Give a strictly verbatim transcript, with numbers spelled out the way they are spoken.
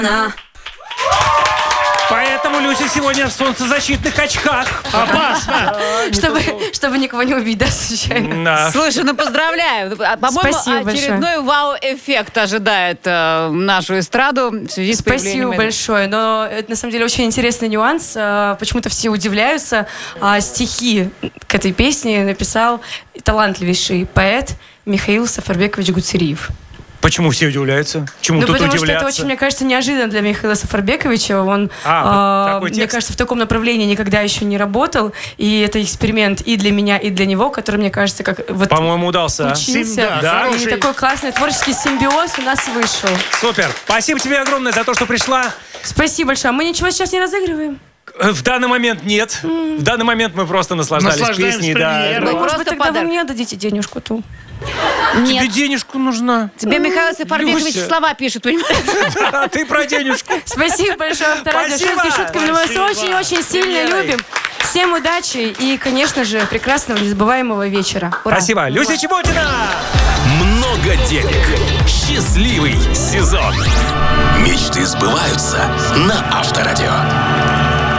Поэтому Люся сегодня в солнцезащитных очках. Опасно. Чтобы, чтобы никого не убить, да, случайно. Да. Слушай, ну поздравляю. По-моему, Спасибо очередной вау-эффект ожидает э, нашу эстраду в связи с появлением... Спасибо большое. Но это, на самом деле, очень интересный нюанс. А, Почему-то все удивляются. А стихи к этой песне написал талантливейший поэт Михаил Сафарбекович Гуцериев. Почему все удивляются? Чему Ну, тут потому удивляться? что это очень, мне кажется, неожиданно для Михаила Сафарбековича. Он, А, э, такой мне текст? кажется, в таком направлении никогда еще не работал. И это эксперимент и для меня, и для него, который, мне кажется, как вот По-моему, удался. случился. Да, И хороший. такой классный творческий симбиоз у нас вышел. Супер. Спасибо тебе огромное за то, что пришла. Спасибо большое. Мы ничего сейчас не разыгрываем. В данный момент нет. В данный момент мы просто наслаждались Наслаждаемся песней. Да. премьерой. Ну, Ну, может быть, просто тогда подарок. вы мне дадите денежку-то. Тебе Нет, денежку нужна. тебе Михаил Сафарбекович Люся. слова пишет, понимаешь? А ты про денежку. Спасибо большое, Авторадио. Спасибо. Шутки шутками. Мы вас Спасибо. очень-очень сильно Премьерой. любим. Всем удачи и, конечно же, прекрасного, незабываемого вечера. Ура. Спасибо. Люся Чеботина. Много денег. Счастливый сезон. Мечты сбываются на Авторадио.